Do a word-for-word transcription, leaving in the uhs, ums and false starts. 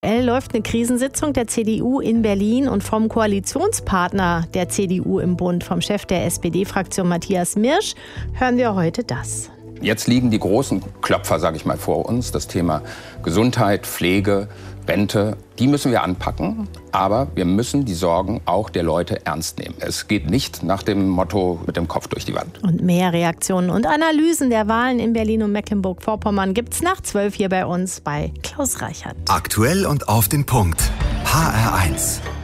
Aktuell läuft eine Krisensitzung der C D U in Berlin und vom Koalitionspartner der C D U im Bund, vom Chef der S P D-Fraktion Matthias Mirsch, hören wir heute das. Jetzt liegen die großen Klopfer, sage ich mal, vor uns. Das Thema Gesundheit, Pflege, Rente, die müssen wir anpacken. Aber wir müssen die Sorgen auch der Leute ernst nehmen. Es geht nicht nach dem Motto mit dem Kopf durch die Wand. Und mehr Reaktionen und Analysen der Wahlen in Berlin und Mecklenburg-Vorpommern gibt's nach zwölf hier bei uns bei Klaus Reichert. Aktuell und auf den Punkt. H R eins.